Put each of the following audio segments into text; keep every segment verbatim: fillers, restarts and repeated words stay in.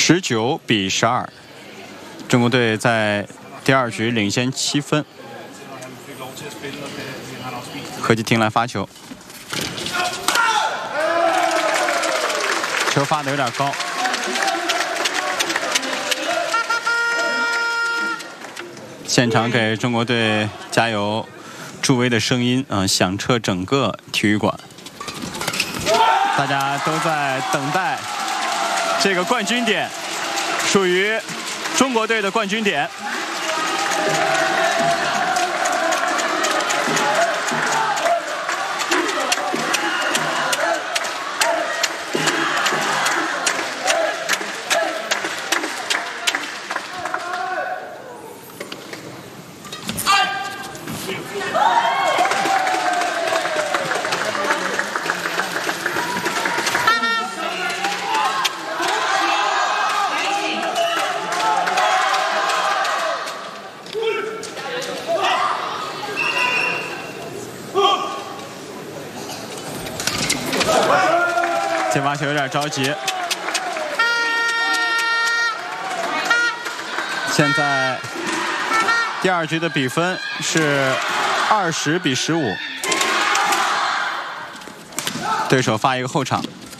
十九比十二，中国队在第二局领先七分。何继廷来发球，球发的有点高。现场给中国队加油助威的声音啊、呃，响彻整个体育馆。大家都在等待这个冠军点，属于中国队的冠军点。这发球有点着急。现在第二局的比分是二十比十五，对手发一个后场，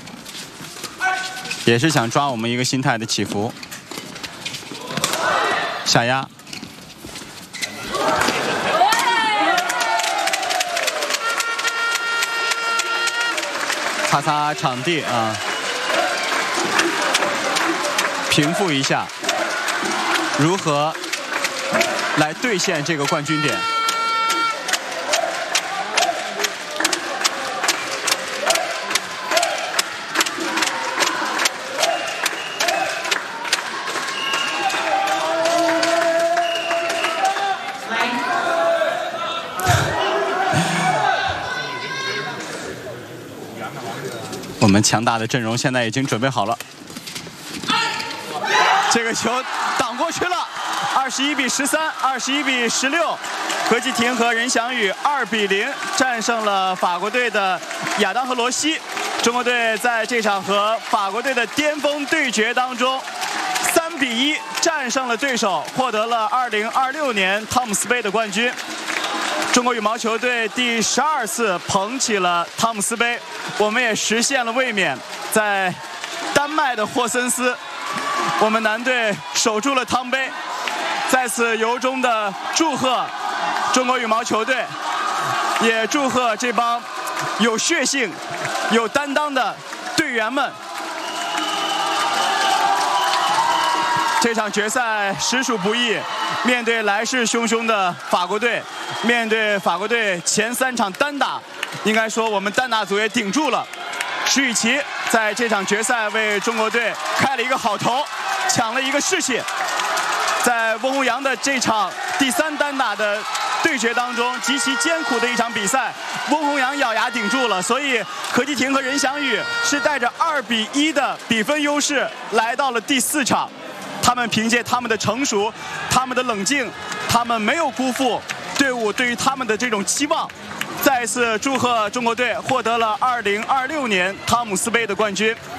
也是想抓我们一个心态的起伏。下压。擦擦场地啊，平复一下，如何来兑现这个冠军点？我们强大的阵容现在已经准备好了，这个球挡过去了，二十一比十三，二十一比十六，何继廷和任翔宇二比零战胜了法国队的亚当和罗西。中国队在这场和法国队的巅峰对决当中，三比一战胜了对手，获得了二零二六年汤姆斯杯的冠军。中国羽毛球队第十二次捧起了汤姆斯杯，我们也实现了卫冕。在丹麦的霍森斯，我们男队守住了汤杯。在此由衷的祝贺中国羽毛球队，也祝贺这帮有血性、有担当的队员们。这场决赛实属不易，面对来势汹汹的法国队，面对法国队前三场单打，应该说我们单打组也顶住了。石宇奇在这场决赛为中国队开了一个好头，抢了一个士气。在温宏洋的这场第三单打的对决当中，极其艰苦的一场比赛，温宏洋咬牙顶住了，所以何继廷和任翔宇是带着二比一的比分优势来到了第四场。他们凭借他们的成熟，他们的冷静，他们没有辜负队伍对于他们的这种期望。再一次祝贺中国队获得了二零二六年汤姆斯杯的冠军。